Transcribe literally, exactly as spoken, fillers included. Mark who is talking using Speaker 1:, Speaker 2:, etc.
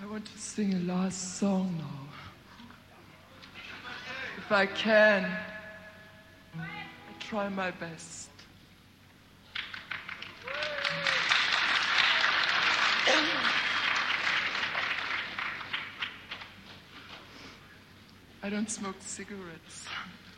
Speaker 1: want to sing a last song now. If I can, I'll try my best. I don't smoke cigarettes.